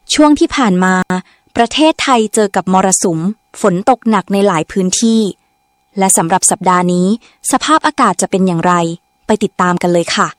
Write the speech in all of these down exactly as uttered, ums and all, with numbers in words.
ช่วงที่ผ่านมาประเทศไทยเจอกับมรสุมฝนตกหนักในหลายพื้นที่และสำหรับสัปดาห์นี้สภาพอากาศจะเป็นอย่างไรไปติดตามกันเลยค่ะ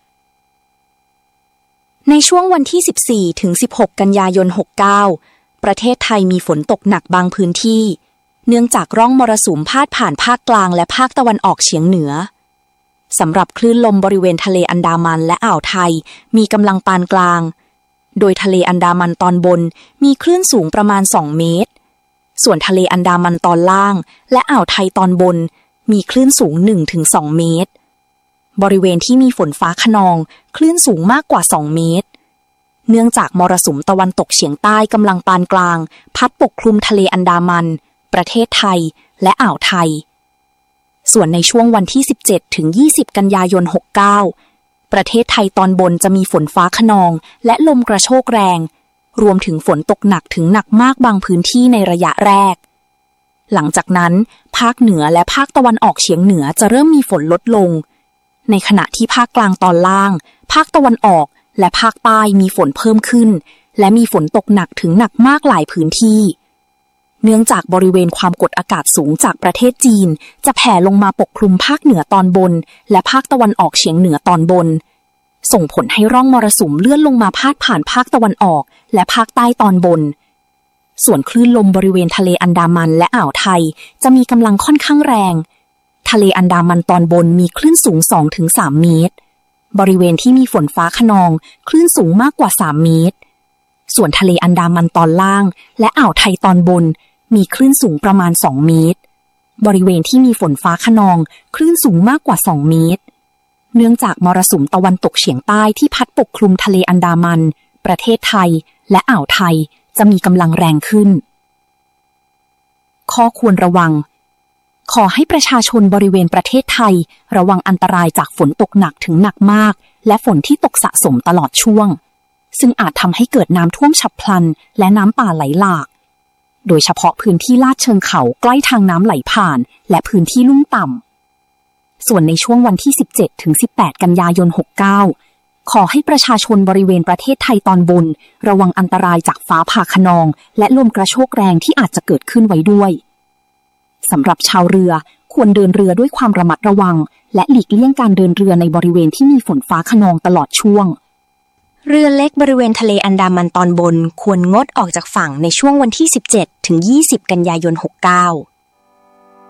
ในช่วงวันที่สิบสี่ถึงสิบหกกันยายนหกสิบเก้าประเทศไทยมีฝนตกหนักบางพื้นที่เนื่องจากร่องมรสุมพาดผ่านภาคกลางและภาคตะวันออกเฉียงเหนือสำหรับคลื่นลมบริเวณทะเลอันดามันและอ่าวไทยมีกำลังปานกลางโดยทะเลอันดามันตอนบนมีคลื่นสูงประมาณสองเมตรส่วนทะเลอันดามันตอนล่างและอ่าวไทยตอนบนมีคลื่นสูง หนึ่งถึงสอง เมตรบริเวณที่มีฝนฟ้าคะนองคลื่นสูงมากกว่าสองเมตรเนื่องจากมรสุมตะวันตกเฉียงใต้กำลังปานกลางพัดปกคลุมทะเลอันดามันประเทศไทยและอ่าวไทยส่วนในช่วงวันที่สิบเจ็ดถึงยี่สิบกันยายนหกสิบเก้าประเทศไทยตอนบนจะมีฝนฟ้าคะนองและลมกระโชกแรงรวมถึงฝนตกหนักถึงหนักมากบางพื้นที่ในระยะแรกหลังจากนั้นภาคเหนือและภาคตะวันออกเฉียงเหนือจะเริ่มมีฝนลดลงในขณะที่ภาคกลางตอนล่างภาคตะวันออกและภาคใต้มีฝนเพิ่มขึ้นและมีฝนตกหนักถึงหนักมากหลายพื้นที่เนื่องจากบริเวณความกดอากาศสูงจากประเทศจีนจะแผ่ลงมาปกคลุมภาคเหนือตอนบนและภาคตะวันออกเฉียงเหนือตอนบนส่งผลให้ร่องมรสุมเลื่อนลงมาพาดผ่านภาคตะวันออกและภาคใต้ตอนบนส่วนคลื่นลมบริเวณทะเลอันดามันและอ่าวไทยจะมีกำลังค่อนข้างแรงทะเลอันดามันตอนบนมีคลื่นสูง สองถึงสาม เมตรบริเวณที่มีฝนฟ้าคะนองคลื่นสูงมากกว่าสามเมตรส่วนทะเลอันดามันตอนล่างและอ่าวไทยตอนบนมีคลื่นสูงประมาณสองเมตรบริเวณที่มีฝนฟ้าคะนองคลื่นสูงมากกว่าสองเมตรเนื่องจากมรสุมตะวันตกเฉียงใต้ที่พัดปกคลุมทะเลอันดามันประเทศไทยและอ่าวไทยจะมีกำลังแรงขึ้นข้อควรระวังขอให้ประชาชนบริเวณประเทศไทยระวังอันตรายจากฝนตกหนักถึงหนักมากและฝนที่ตกสะสมตลอดช่วงซึ่งอาจทำให้เกิดน้ำท่วมฉับพลันและน้ำป่าไหลหลากโดยเฉพาะพื้นที่ลาดเชิงเขาใกล้ทางน้ำไหลผ่านและพื้นที่ลุ่มต่ำส่วนในช่วงวันที่สิบเจ็ดถึงสิบแปดกันยายนหกสิบเก้าขอให้ประชาชนบริเวณประเทศไทยตอนบนระวังอันตรายจากฟ้าผ่าคะนองและลมกระโชกแรงที่อาจจะเกิดขึ้นไว้ด้วยสำหรับชาวเรือควรเดินเรือด้วยความระมัดระวังและหลีกเลี่ยงการเดินเรือในบริเวณที่มีฝนฟ้าคะนองตลอดช่วงเรือเล็กบริเวณทะเลอันดามันตอนบนควรงดออกจากฝั่งในช่วงวันที่สิบเจ็ดถึงยี่สิบกันยายนหกสิบเก้า